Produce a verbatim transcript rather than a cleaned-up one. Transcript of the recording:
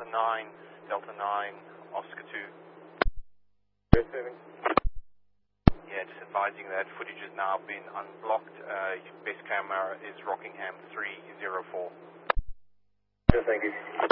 Delta nine, Delta nine, Oscar two. Receiving. Yeah, just advising that footage has now been unblocked. Uh, base camera is Rockingham three zero four. Thank you.